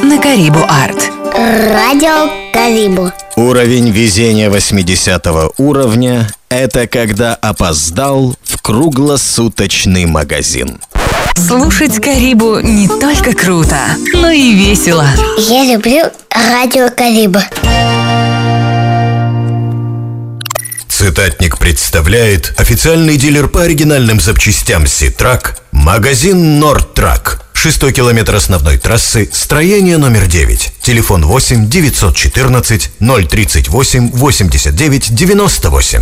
на Карибу Арт. Радио Карибу. Уровень везения 80 уровня – это когда опоздал в круглосуточный магазин. Слушать Карибу не только круто, но и весело. Я люблю Радио Карибу. Цитатник представляет официальный дилер по оригинальным запчастям Ситрак – магазин Нордтрак. 6-й километр основной трассы, строение номер 9. Телефон 8 914 038 89 98.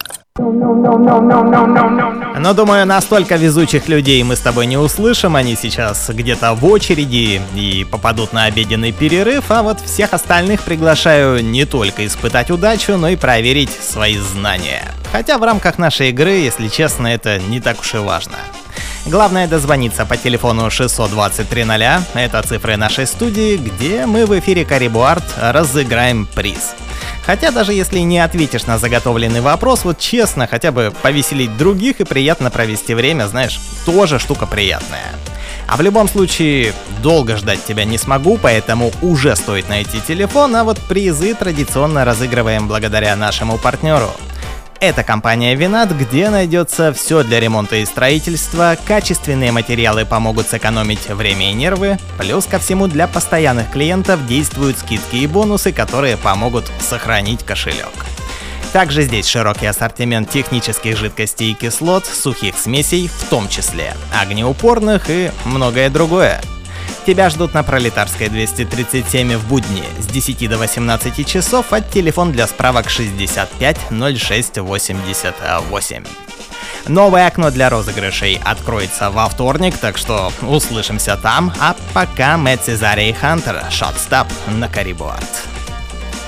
Но думаю, настолько везучих людей мы с тобой не услышим. Они сейчас где-то в очереди и попадут на обеденный перерыв. А вот всех остальных приглашаю не только испытать удачу, но и проверить свои знания. Хотя в рамках нашей игры, если честно, это не так уж и важно. Главное дозвониться по телефону 623-00, это цифры нашей студии, где мы в эфире Карибу Арт разыграем приз. Хотя даже если не ответишь на заготовленный вопрос, вот честно, хотя бы повеселить других и приятно провести время, знаешь, тоже штука приятная. А в любом случае, долго ждать тебя не смогу, поэтому уже стоит найти телефон, а вот призы традиционно разыгрываем благодаря нашему партнеру. Это компания Винат, где найдется все для ремонта и строительства, качественные материалы помогут сэкономить время и нервы, плюс ко всему для постоянных клиентов действуют скидки и бонусы, которые помогут сохранить кошелек. Также здесь широкий ассортимент технических жидкостей и кислот, сухих смесей, в том числе огнеупорных и многое другое. Тебя ждут на Пролетарской 237 в будни с 10 до 18 часов, а телефон для справок 65 06 88. Новое окно для розыгрышей откроется во вторник, так что услышимся там, а пока Мэтт Цезарий и Хантер, Shot Stop на Карибу Арт.